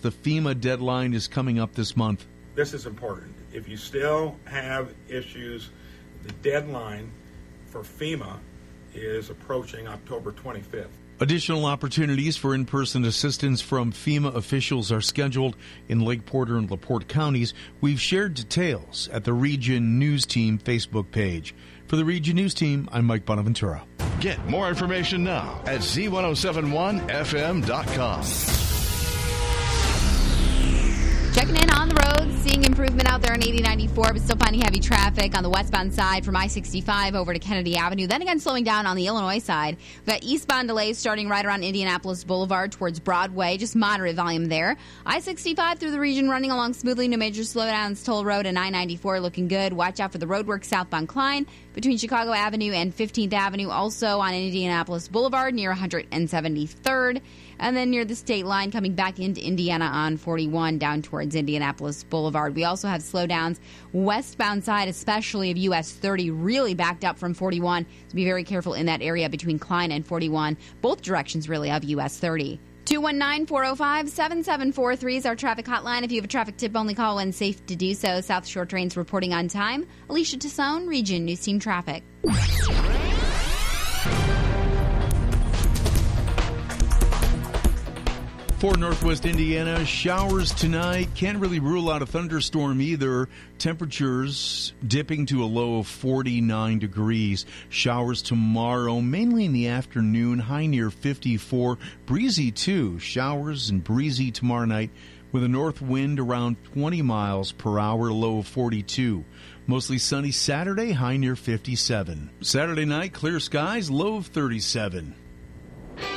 the FEMA deadline is coming up this month. This is important. If you still have issues, the deadline for FEMA is approaching October 25th. Additional opportunities for in-person assistance from FEMA officials are scheduled in Lake Porter and LaPorte counties. We've shared details at the Region News Team Facebook page. For the Region News Team, I'm Mike Bonaventura. Get more information now at z1071fm.com. Checking in on the road, seeing improvement out there on 8094, but still finding heavy traffic on the westbound side from I-65 over to Kennedy Avenue. Then again, slowing down on the Illinois side. We've got eastbound delays starting right around Indianapolis Boulevard towards Broadway. Just moderate volume there. I-65 through the region running along smoothly. No major slowdowns. Toll Road and I-94 looking good. Watch out for the roadwork southbound Klein between Chicago Avenue and 15th Avenue. Also on Indianapolis Boulevard near 173rd. And then near the state line coming back into Indiana on 41 down towards Indianapolis Boulevard. We also have slowdowns westbound side, especially of US 30, really backed up from 41. So be very careful in that area between Klein and 41, both directions really of US 30. 219-405-7743 is our traffic hotline. If you have a traffic tip, only call when safe to do so. South Shore trains reporting on time. Alicia Tassone, Region News Team Traffic. For Northwest Indiana, showers tonight. Can't really rule out a thunderstorm either. Temperatures dipping to a low of 49 degrees. Showers tomorrow, mainly in the afternoon, high near 54. Breezy too. Showers and breezy tomorrow night with a north wind around 20 miles per hour, low of 42. Mostly sunny Saturday, high near 57. Saturday night, clear skies, low of 37.